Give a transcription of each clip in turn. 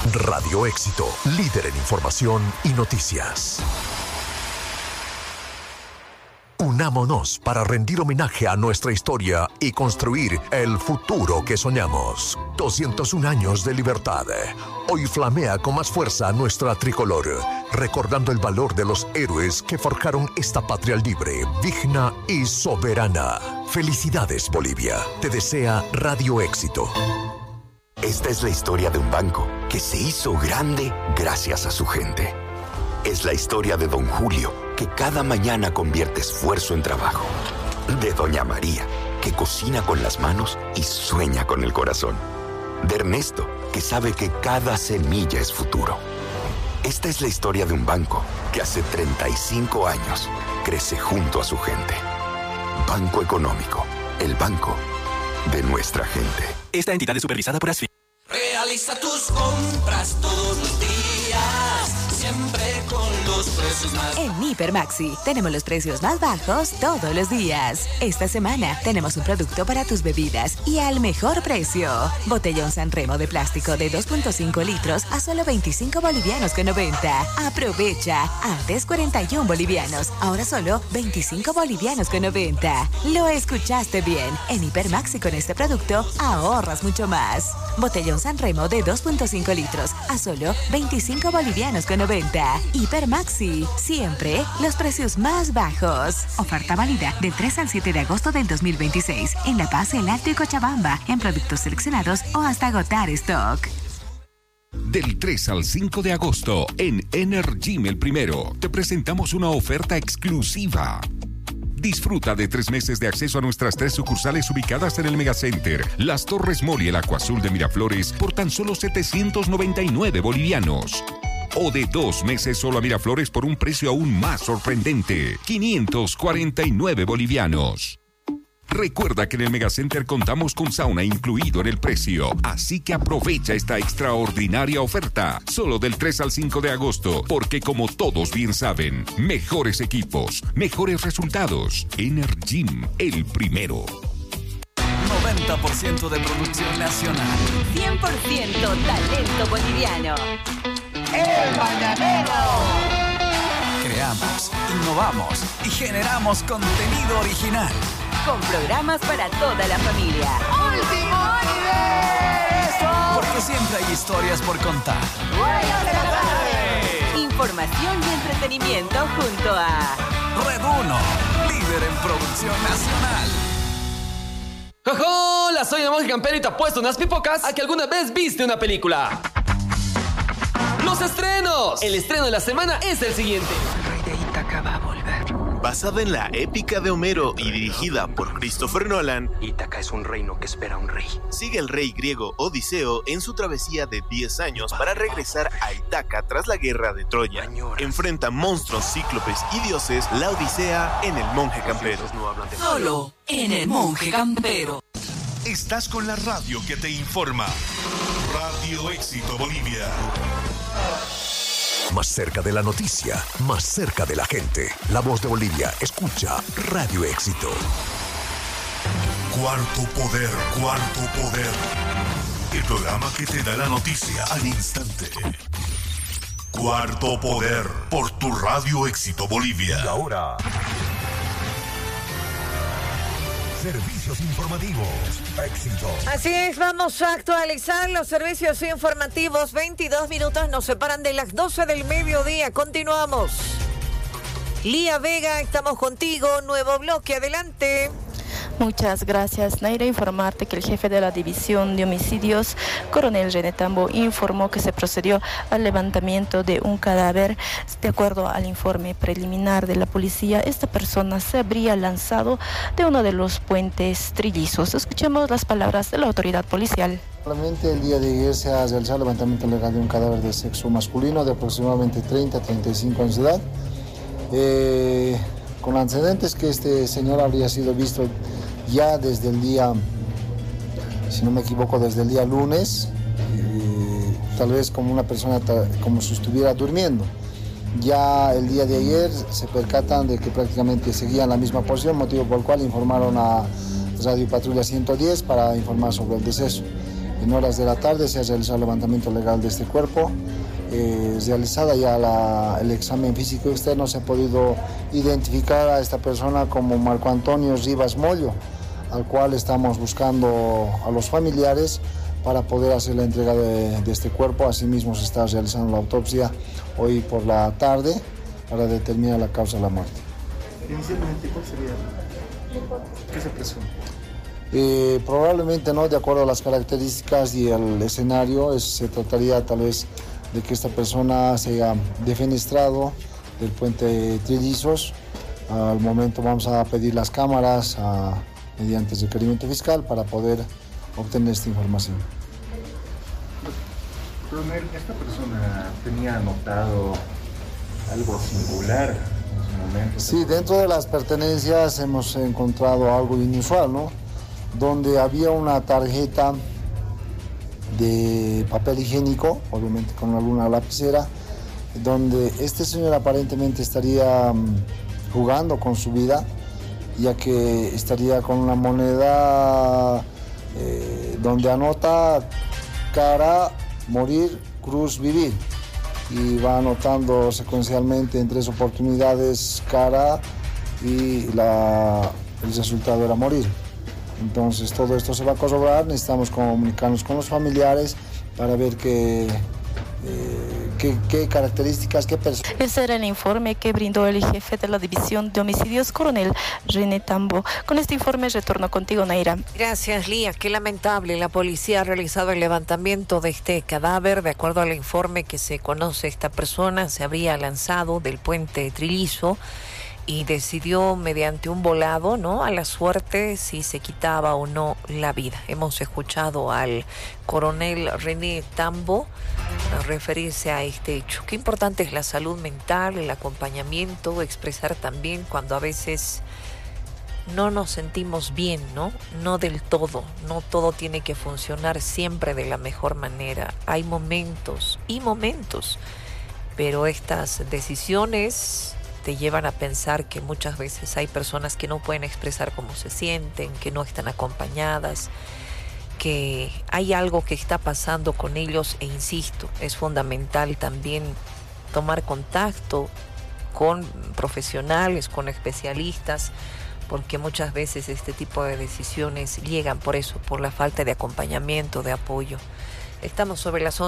Radio Éxito, líder en información y noticias. Unámonos para rendir homenaje a nuestra historia y construir el futuro que soñamos. 201 años de libertad. Hoy flamea con más fuerza nuestra tricolor, recordando el valor de los héroes que forjaron esta patria libre, digna y soberana. Felicidades, Bolivia. Te desea Radio Éxito. Esta es la historia de un banco que se hizo grande gracias a su gente. Es la historia de Don Julio, que cada mañana convierte esfuerzo en trabajo. De Doña María, que cocina con las manos y sueña con el corazón. De Ernesto, que sabe que cada semilla es futuro. Esta es la historia de un banco que hace 35 años crece junto a su gente. Banco Económico, el banco de nuestra gente. Esta entidad es supervisada por ASFI. Realiza tus compras todos los días, siempre con los precios más. En Hiper Maxi tenemos los precios más bajos todos los días. Esta semana tenemos un producto para tus bebidas y al mejor precio. Botellón Sanremo de plástico de 2.5 litros a solo 25 bolivianos con 90. Aprovecha. Antes 41 bolivianos, ahora solo 25 bolivianos con 90. Lo escuchaste bien. En Hiper Maxi con este producto ahorras mucho más. Botellón Sanremo de 2.5 litros a solo 25 bolivianos con 90. Hiper Maxi, siempre los precios más bajos. Oferta válida del 3 al 7 de agosto del 2026 en La Paz, El Alto y Cochabamba, en productos seleccionados o hasta agotar stock. Del 3 al 5 de agosto, en Energym El Primero, te presentamos una oferta exclusiva. Disfruta de 3 meses de acceso a nuestras 3 sucursales ubicadas en el Megacenter, Las Torres Mall y el Acuazul de Miraflores por tan solo 799 bolivianos. O de 2 meses solo a Miraflores por un precio aún más sorprendente, 549 bolivianos. Recuerda que en el Megacenter contamos con sauna incluido en el precio, así que aprovecha esta extraordinaria oferta, solo del 3 al 5 de agosto, porque como todos bien saben, mejores equipos, mejores resultados. Energym, el primero. 90% de producción nacional. 100% talento boliviano. ¡El Mañanero! Creamos, innovamos y generamos contenido original. Con programas para toda la familia. ¡Último universo! Porque siempre hay historias por contar. ¡Buenas de la tarde! Información y entretenimiento junto a Red 1, líder en producción nacional. ¡Hola! Soy el Monje Campero y te apuesto unas pipocas a que alguna vez viste una película. ¡Los estrenos! El estreno de la semana es el siguiente. El rey de Ítaca va a volver. Basada en la épica de Homero y dirigida por Christopher Nolan, Ítaca es un reino que espera a un rey. Sigue al rey griego Odiseo en su travesía de 10 años para regresar a Ítaca tras la guerra de Troya. Enfrenta monstruos, cíclopes y dioses. La Odisea en El Monje Campero. Solo en El Monje Campero. Estás con la radio que te informa. Radio Éxito Bolivia. Más cerca de la noticia, más cerca de la gente. La voz de Bolivia, escucha Radio Éxito. Cuarto Poder, Cuarto Poder. El programa que te da la noticia al instante. Cuarto Poder, por tu Radio Éxito Bolivia. Y ahora, servicios informativos. Éxito. Así es, vamos a actualizar los servicios informativos. 22 minutos nos separan de las 12 del mediodía. Continuamos. Lía Vega, estamos contigo. Nuevo bloque, adelante. Muchas gracias, Naira. Informarte que el jefe de la División de Homicidios, coronel René Tambo, informó que se procedió al levantamiento de un cadáver. De acuerdo al informe preliminar de la policía, esta persona se habría lanzado de uno de los puentes trillizos. Escuchemos las palabras de la autoridad policial. Solamente el día de ayer se ha realizado el levantamiento legal de un cadáver de sexo masculino de aproximadamente 30 a 35 años de edad, con antecedentes que este señor habría sido visto ya desde el día, si no me equivoco, desde el día lunes, tal vez como una persona, como si estuviera durmiendo. Ya el día de ayer se percatan de que prácticamente seguían la misma posición, motivo por el cual informaron a Radio Patrulla 110 para informar sobre el deceso. En horas de la tarde se ha realizado el levantamiento legal de este cuerpo. Realizada ya el examen físico externo, se ha podido identificar a esta persona como Marco Antonio Rivas Mollo, al cual estamos buscando a los familiares para poder hacer la entrega de este cuerpo. Asimismo se está realizando la autopsia hoy por la tarde para determinar la causa de la muerte. Inicialmente, ¿cuál sería? ¿Qué se presume? Probablemente no, de acuerdo a las características y el escenario, se trataría tal vez de que esta persona se haya defenestrado del puente Trillizos. Al momento vamos a pedir las cámaras mediante requerimiento fiscal para poder obtener esta información. Coronel, ¿esta persona tenía anotado algo singular en su momento? Sí, dentro de las pertenencias hemos encontrado algo inusual, ¿no? Donde había una tarjeta de papel higiénico, obviamente con alguna lapicera, donde este señor aparentemente estaría jugando con su vida, ya que estaría con una moneda donde anota cara, morir, cruz, vivir, y va anotando secuencialmente en 3 oportunidades cara y el resultado era morir. Entonces todo esto se va a corroborar, necesitamos comunicarnos con los familiares para ver qué características, qué personas. Ese era el informe que brindó el jefe de la División de Homicidios, coronel René Tambo. Con este informe retorno contigo, Naira. Gracias, Lía. Qué lamentable. La policía ha realizado el levantamiento de este cadáver. De acuerdo al informe que se conoce, esta persona se habría lanzado del puente Trillizo y decidió mediante un volado, ¿no?, a la suerte si se quitaba o no la vida. Hemos escuchado al coronel René Tambo referirse a este hecho. Qué importante es la salud mental, el acompañamiento, expresar también cuando a veces no nos sentimos bien, ¿no? No del todo, no todo tiene que funcionar siempre de la mejor manera. Hay momentos y momentos, pero estas decisiones te llevan a pensar que muchas veces hay personas que no pueden expresar cómo se sienten, que no están acompañadas, que hay algo que está pasando con ellos, e insisto, es fundamental también tomar contacto con profesionales, con especialistas, porque muchas veces este tipo de decisiones llegan por eso, por la falta de acompañamiento, de apoyo. Estamos sobre las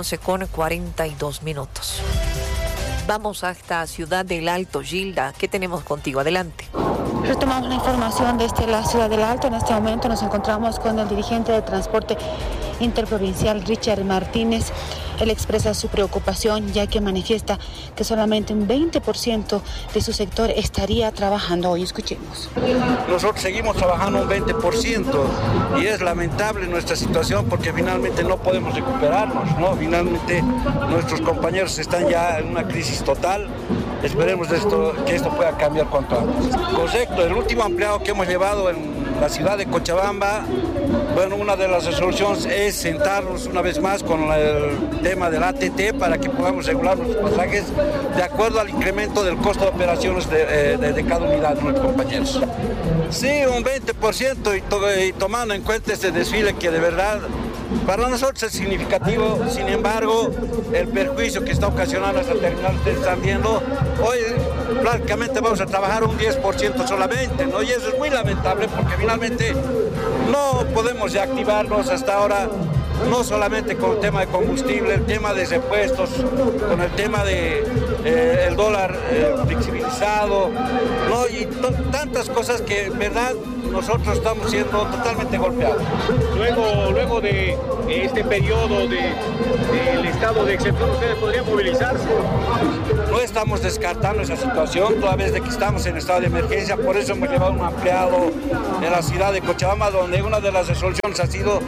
11:42. Vamos hasta Ciudad del Alto. Gilda, ¿qué tenemos contigo? Adelante. Retomamos la información desde la Ciudad del Alto. En este momento nos encontramos con el dirigente de transporte interprovincial, Richard Martínez. Él expresa su preocupación, ya que manifiesta que solamente un 20% de su sector estaría trabajando hoy. Escuchemos. Nosotros seguimos trabajando un 20% y es lamentable nuestra situación porque finalmente no podemos recuperarnos, ¿no? Finalmente nuestros compañeros están ya en una crisis total. Esperemos que esto pueda cambiar cuanto antes. Correcto, el último ampliado que hemos llevado en la ciudad de Cochabamba, bueno, una de las resoluciones es sentarnos una vez más con el tema del ATT para que podamos regular nuestros pasajes de acuerdo al incremento del costo de operaciones de cada unidad de nuestros compañeros. Sí, un 20% y tomando en cuenta este desfile que de verdad para nosotros es significativo. Sin embargo, el perjuicio que está ocasionando esta terminal, ustedes están viendo, hoy prácticamente vamos a trabajar un 10% solamente, ¿no? Y eso es muy lamentable porque finalmente no podemos reactivarnos hasta ahora, no solamente con el tema de combustible, el tema de repuestos, con el tema de el dólar flexibilizado, ¿no? Y tantas cosas que en verdad nosotros estamos siendo totalmente golpeados. Luego de este periodo del estado de excepción, ¿ustedes podrían movilizarse? No estamos descartando esa situación, toda vez de que estamos en estado de emergencia, por eso hemos llevado un ampliado en la ciudad de Cochabamba, donde una de las resoluciones ha sido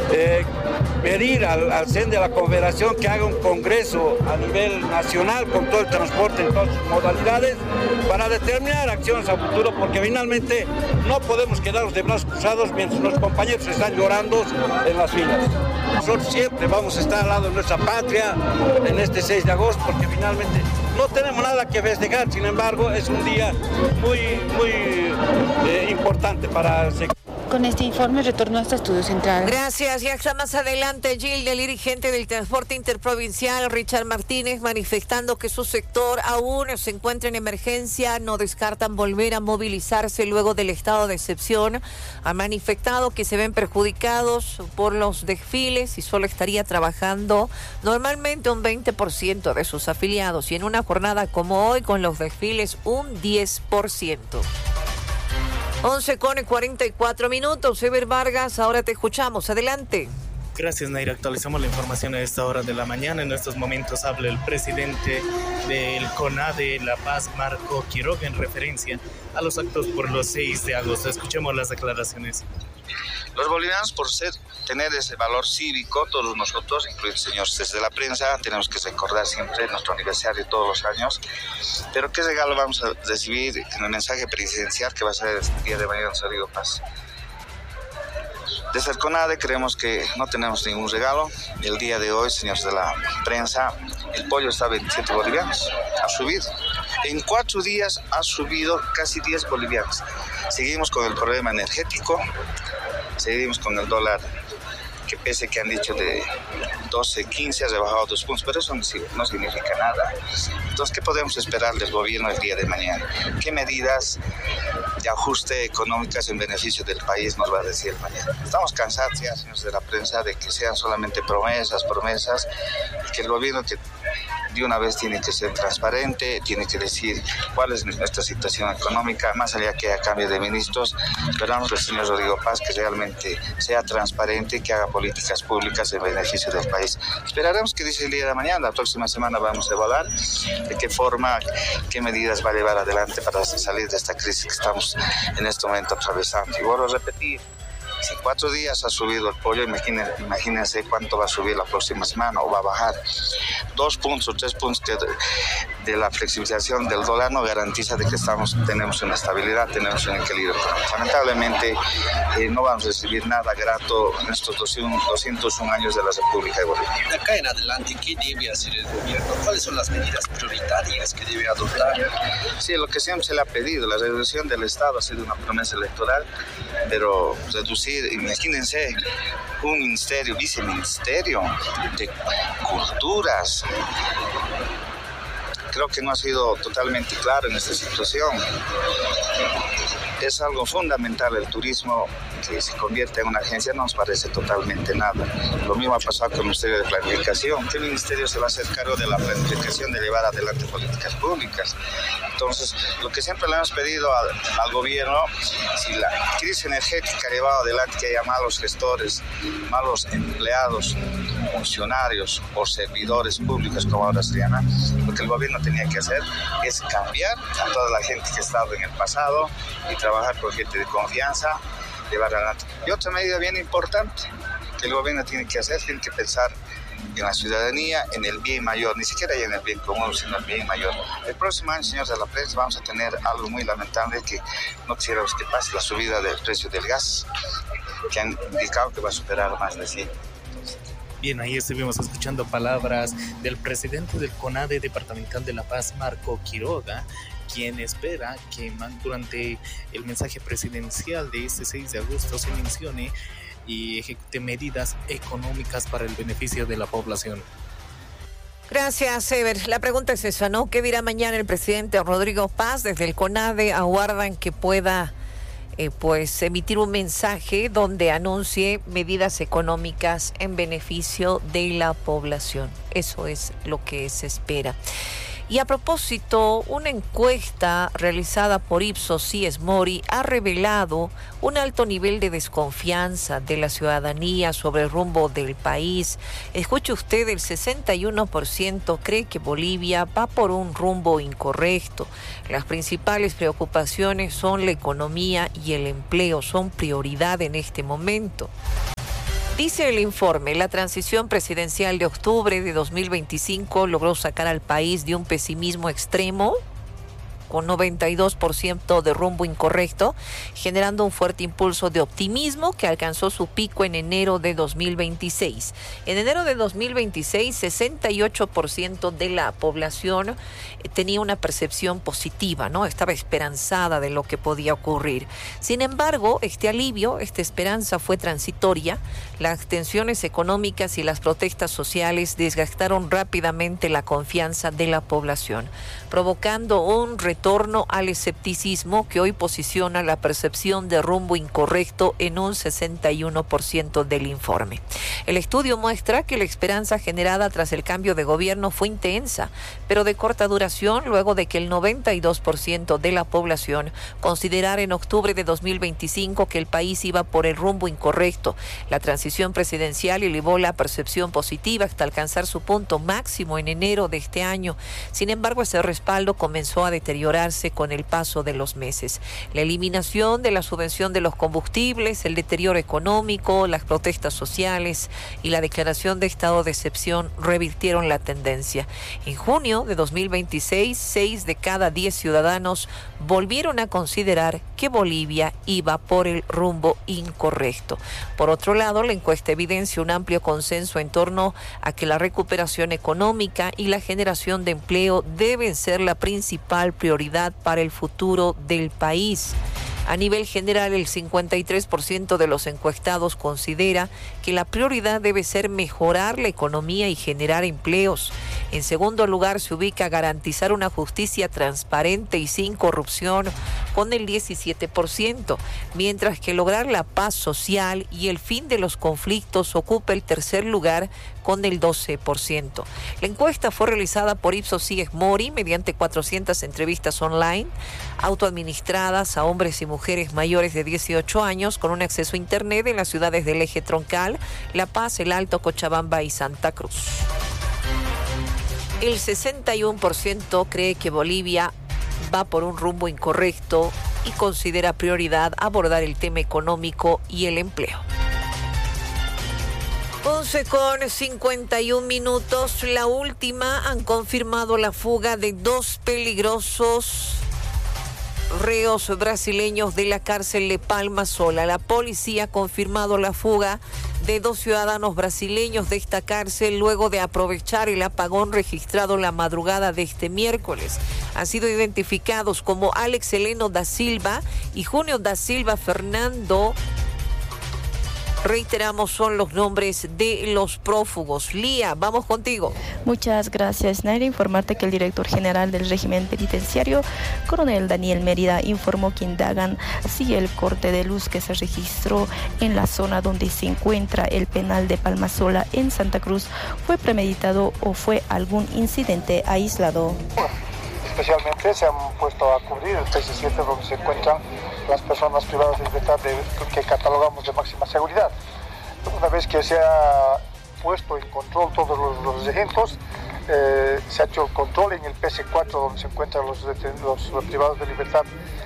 pedir al CEN de la Confederación que haga un congreso a nivel nacional con todo el transporte en todas sus modalidades para determinar acciones a futuro, porque finalmente no podemos quedarnos de brazos cruzados mientras nuestros compañeros están llorando en las filas. Nosotros siempre vamos a estar al lado de nuestra patria en este 6 de agosto, porque finalmente no tenemos nada que festejar. Sin embargo, es un día muy importante para... Con este informe retornó hasta Estudio Central. Gracias. Y hasta más adelante, Gilda, el dirigente del transporte interprovincial, Richard Martínez, manifestando que su sector aún se encuentra en emergencia, no descartan volver a movilizarse luego del estado de excepción. Ha manifestado que se ven perjudicados por los desfiles y solo estaría trabajando normalmente un 20% de sus afiliados y en una jornada como hoy con los desfiles un 10%. 11:44. Eber Vargas, ahora te escuchamos. Adelante. Gracias, Naira. Actualizamos la información a esta hora de la mañana. En estos momentos habla el presidente del CONADE La Paz, Marco Quiroga, en referencia a los actos por los 6 de agosto. Escuchemos las declaraciones. Los bolivianos, por tener ese valor cívico, todos nosotros, incluidos señores desde la prensa, tenemos que recordar siempre nuestro aniversario todos los años. Pero ¿qué regalo vamos a recibir en el mensaje presidencial que va a ser este día de mañana en Rodrigo Paz? Desde el CONADE creemos que no tenemos ningún regalo. El día de hoy, señores de la prensa, el pollo está a 27 bolivianos. Ha subido. En 4 días ha subido casi 10 bolivianos. Seguimos con el problema energético. Seguimos con el dólar, que pese que han dicho de 12.15 ha rebajado 2 puntos, pero eso no significa nada. Entonces, ¿qué podemos esperar del gobierno el día de mañana? ¿Qué medidas de ajuste económicas en beneficio del país nos va a decir mañana? Estamos cansados ya, señores de la prensa, de que sean solamente promesas, y que el gobierno que de una vez tiene que ser transparente, tiene que decir cuál es nuestra situación económica, más allá que haya cambio de ministros. Esperamos del señor Rodrigo Paz que realmente sea transparente, que haga políticas públicas en beneficio del país. Esperaremos que dice el día de mañana. La próxima semana vamos a evaluar de qué forma, qué medidas va a llevar adelante para salir de esta crisis que estamos en este momento atravesando. Y vuelvo a repetir, si 4 días ha subido el pollo, imagínense cuánto va a subir la próxima semana o va a bajar. 2 puntos o 3 puntos de la flexibilización del dólar no garantiza de que tenemos una estabilidad, tenemos un equilibrio. Lamentablemente no vamos a recibir nada grato en estos 201 años de la República de Bolivia. De acá en adelante, ¿qué debe hacer el gobierno? ¿Cuáles son las medidas prioritarias que debe adoptar? Sí, lo que siempre se le ha pedido, la reducción del Estado ha sido una promesa electoral, pero reducir, imagínense, un ministerio, viceministerio de culturas. Creo que no ha sido totalmente claro en esta situación. Es algo fundamental el turismo, que se convierte en una agencia no nos parece totalmente nada. Lo mismo ha pasado con el Ministerio de Planificación. ¿Qué ministerio se va a hacer cargo de la planificación, de llevar adelante políticas públicas? Entonces, lo que siempre le hemos pedido al gobierno, si la crisis energética ha llevado adelante que haya malos gestores, malos empleados, funcionarios o servidores públicos, como ahora se llama, lo que el gobierno tenía que hacer es cambiar a toda la gente que ha estado en el pasado y trabajar con gente de confianza, llevar adelante. Y otra medida bien importante que el gobierno tiene que hacer, tiene que pensar en la ciudadanía, en el bien mayor, ni siquiera en el bien común, sino el bien mayor. El próximo año, señores de la prensa, vamos a tener algo muy lamentable que no quisiéramos que pase, la subida del precio del gas, que han indicado que va a superar más de 100. Bien, ahí estuvimos escuchando palabras del presidente del CONADE Departamental de La Paz, Marco Quiroga, quien espera que durante el mensaje presidencial de este 6 de agosto se mencione y ejecute medidas económicas para el beneficio de la población. Gracias, Ever. La pregunta es esa, ¿no? ¿Qué dirá mañana el presidente Rodrigo Paz? Desde el CONADE aguardan que pueda emitir un mensaje donde anuncie medidas económicas en beneficio de la población. Eso es lo que se espera. Y a propósito, una encuesta realizada por Ipsos Mori ha revelado un alto nivel de desconfianza de la ciudadanía sobre el rumbo del país. Escuche usted, el 61% cree que Bolivia va por un rumbo incorrecto. Las principales preocupaciones son la economía y el empleo, son prioridad en este momento. Dice el informe, la transición presidencial de octubre de 2025 logró sacar al país de un pesimismo extremo con 92% de rumbo incorrecto, generando un fuerte impulso de optimismo que alcanzó su pico en enero de 2026. En enero de 2026, 68% de la población tenía una percepción positiva, ¿no? Estaba esperanzada de lo que podía ocurrir. Sin embargo, este alivio, esta esperanza fue transitoria. Las tensiones económicas y las protestas sociales desgastaron rápidamente la confianza de la población, provocando un retorno al escepticismo que hoy posiciona la percepción de rumbo incorrecto en un 61% del informe. El estudio muestra que la esperanza generada tras el cambio de gobierno fue intensa, pero de corta duración, luego de que el 92% de la población considerara en octubre de 2025 que el país iba por el rumbo incorrecto. La transición presidencial elevó la percepción positiva hasta alcanzar su punto máximo en enero de este año. Sin embargo, ese respaldo comenzó a deteriorarse con el paso de los meses. La eliminación de la subvención de los combustibles, el deterioro económico, las protestas sociales y la declaración de estado de excepción revirtieron la tendencia. En junio de 2026, 6 de cada 10 ciudadanos volvieron a considerar que Bolivia iba por el rumbo incorrecto. Por otro lado, la encuesta evidencia un amplio consenso en torno a que la recuperación económica y la generación de empleo deben ser la principal prioridad para el futuro del país. A nivel general, el 53% de los encuestados considera que la prioridad debe ser mejorar la economía y generar empleos. En segundo lugar, se ubica garantizar una justicia transparente y sin corrupción con el 17%, mientras que lograr la paz social y el fin de los conflictos ocupa el tercer lugar con el 12%. La encuesta fue realizada por Ipsos Mori mediante 400 entrevistas online, autoadministradas a hombres y mujeres mayores de 18 años con un acceso a Internet en las ciudades del Eje Troncal, La Paz, El Alto, Cochabamba y Santa Cruz. El 61% cree que Bolivia va por un rumbo incorrecto y considera prioridad abordar el tema económico y el empleo. 11:51. La última, han confirmado la fuga de 2 peligrosos reos brasileños de la cárcel de Palmasola. La policía ha confirmado la fuga de 2 ciudadanos brasileños de esta cárcel luego de aprovechar el apagón registrado la madrugada de este miércoles. Han sido identificados como Alex Heleno da Silva y Junio da Silva Fernando. Reiteramos, son los nombres de los prófugos. Lía, vamos contigo. Muchas gracias, Naira. Informarte que el director general del régimen penitenciario, coronel Daniel Mérida, informó que indagan si el corte de luz que se registró en la zona donde se encuentra el penal de Palmasola en Santa Cruz fue premeditado o fue algún incidente aislado. Especialmente se han puesto a cubrir el PC7 donde se encuentran las personas privadas de libertad que catalogamos de máxima seguridad. Una vez que se ha puesto en control todos los recintos, se ha hecho el control en el PC4 donde se encuentran los privados de libertad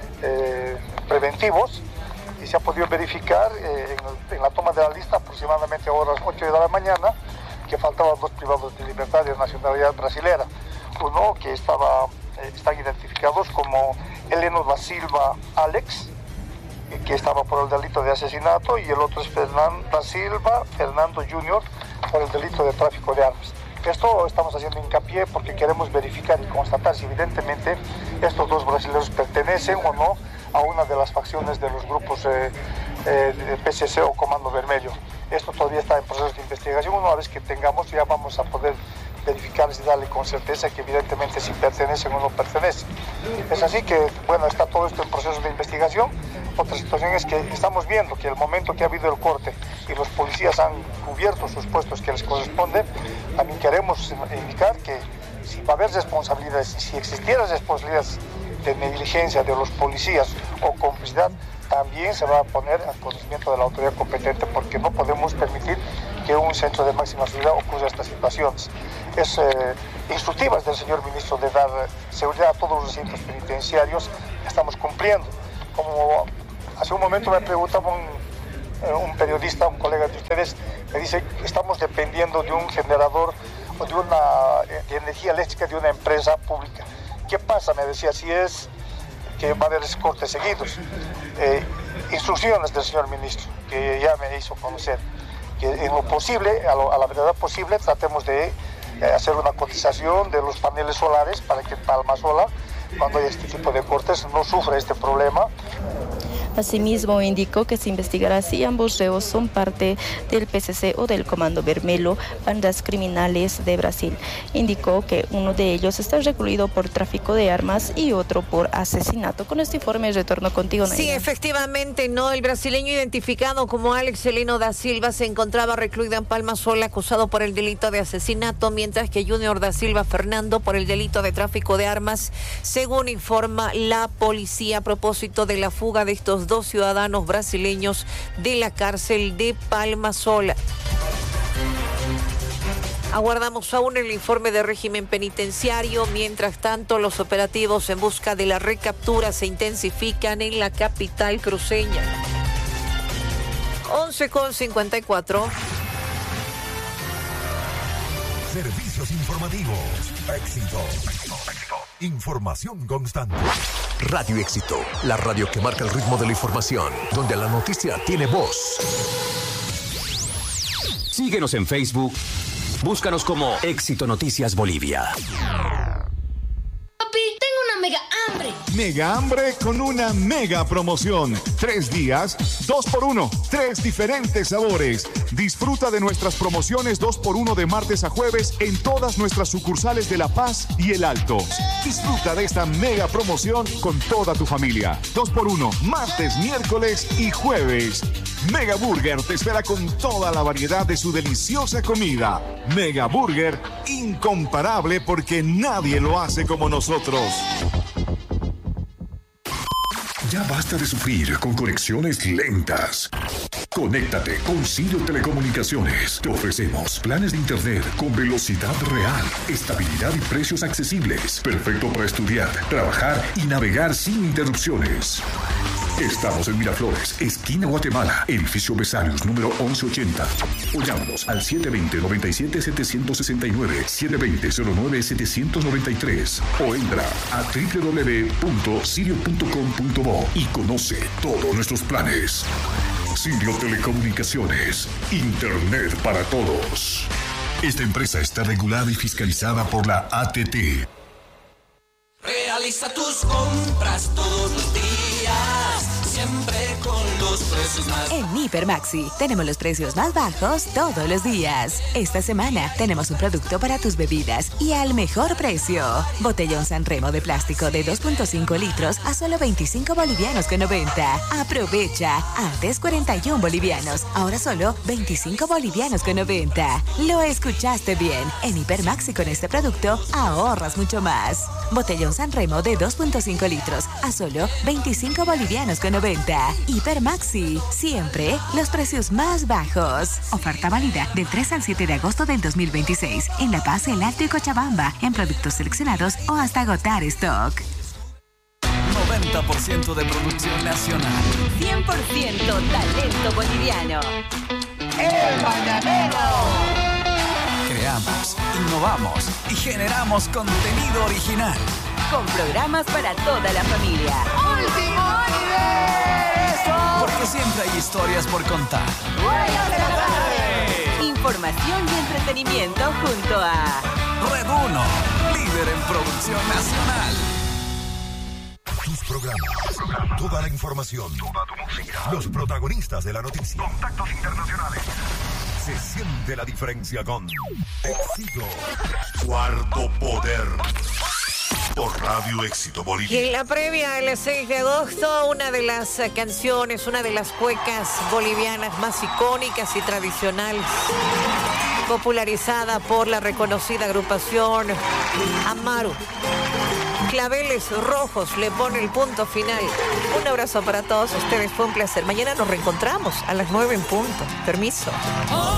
preventivos y se ha podido verificar en la toma de la lista aproximadamente a horas 8 de la mañana que faltaban 2 privados de libertad de nacionalidad brasilera. Uno que están identificados como Heleno da Silva Alex, que estaba por el delito de asesinato, y el otro es da Silva Fernando Jr. por el delito de tráfico de armas. Esto estamos haciendo hincapié porque queremos verificar y constatar si evidentemente estos 2 brasileños pertenecen o no a una de las facciones de los grupos de PCC o Comando Vermelho. Esto todavía está en proceso de investigación. Una vez que tengamos, ya vamos a poder verificar y darle con certeza que evidentemente si pertenecen o no pertenecen. Es así que, bueno, está todo esto en proceso de investigación. Otra situación es que estamos viendo que el momento que ha habido el corte y los policías han cubierto sus puestos que les corresponden, también queremos indicar que si va a haber responsabilidades, si existiera responsabilidades de negligencia de los policías o complicidad, también se va a poner al conocimiento de la autoridad competente, porque no podemos permitir que un centro de máxima seguridad ocurra estas situaciones. Es instructivas del señor ministro de dar seguridad a todos los recintos penitenciarios. Estamos cumpliendo. Como hace un momento me preguntaba un periodista, un colega de ustedes, me dice que estamos dependiendo de un generador o de energía eléctrica de una empresa pública. ¿qué pasa? Me decía, si es que va a haber cortes seguidos. Instrucciones del señor ministro, que ya me hizo conocer, que en lo posible, a la brevedad posible, tratemos de hacer una cotización de los paneles solares para que Palmasola, cuando haya este tipo de cortes, no sufra este problema. Asimismo, indicó que se investigará si ambos reos son parte del PCC o del Comando Vermelho, bandas criminales de Brasil. Indicó que uno de ellos está recluido por tráfico de armas y otro por asesinato. Con este informe retorno contigo, Naira. Sí, efectivamente, no. El brasileño identificado como Alex Heleno da Silva se encontraba recluido en Palmasola acusado por el delito de asesinato, mientras que Junior da Silva Fernando por el delito de tráfico de armas, según informa la policía a propósito de la fuga de estos dos ciudadanos brasileños de la cárcel de Palmasola. Aguardamos aún el informe de régimen penitenciario. Mientras tanto, los operativos en busca de la recaptura se intensifican en la capital cruceña. 11:54. Servicios informativos. Éxito. Información constante. Radio Éxito, la radio que marca el ritmo de la información, donde la noticia tiene voz. Síguenos en Facebook. Búscanos como Éxito Noticias Bolivia. Papi, tengo una mega hambre. Mega hambre con una mega promoción. 3 días, 2x1. 3 diferentes sabores. Disfruta de nuestras promociones 2x1 de martes a jueves en todas nuestras sucursales de La Paz y El Alto. Disfruta de esta mega promoción con toda tu familia. 2x1, martes, miércoles y jueves. Mega Burger te espera con toda la variedad de su deliciosa comida. Mega Burger, incomparable porque nadie lo hace como nosotros. Ya basta de sufrir con conexiones lentas. Conéctate con Sirio Telecomunicaciones. Te ofrecemos planes de internet con velocidad real, estabilidad y precios accesibles. Perfecto para estudiar, trabajar y navegar sin interrupciones. Estamos en Miraflores, esquina Guatemala, edificio Besarios, número 1180. O llámanos al 720-97-769, 720-09-793. O entra a www.sirio.com.bo y conoce todos nuestros planes. Sirio Telecomunicaciones, Internet para todos. Esta empresa está regulada y fiscalizada por la ATT. Realiza tus compras todos los días, siempre con los precios más. En Hipermaxi tenemos los precios más bajos todos los días. Esta semana tenemos un producto para tus bebidas y al mejor precio. Botellón Sanremo de plástico de 2.5 litros a solo 25 bolivianos con 90. Aprovecha. Antes 41 bolivianos, ahora solo 25 bolivianos con 90. Lo escuchaste bien. En Hipermaxi con este producto ahorras mucho más. Botellón Sanremo de 2.5 litros a solo 25 bolivianos con 90. Hipermaxi, siempre los precios más bajos. Oferta válida del 3 al 7 de agosto del 2026 en La Paz, El Alto y Cochabamba, en productos seleccionados o hasta agotar stock. 90% de producción nacional. 100% talento boliviano. El Mañanero. Creamos, innovamos y generamos contenido original. Con programas para toda la familia. ¡Último universo! Porque siempre hay historias por contar. ¡Buenas de la tarde! Información y entretenimiento junto a Red 1, líder en producción nacional. Tus programas, toda la información, toda tu música, los protagonistas de la noticia, contactos internacionales. Se siente la diferencia con Éxito. Cuarto Poder. Por Radio Éxito Y Bolivia. en la previa del 6 de agosto, una de las canciones, una de las cuecas bolivianas más icónicas y tradicionales, popularizada por la reconocida agrupación Amaru. Claveles Rojos le pone el punto final. Un abrazo para todos ustedes, fue un placer. Mañana nos reencontramos a las 9 en punto. Permiso.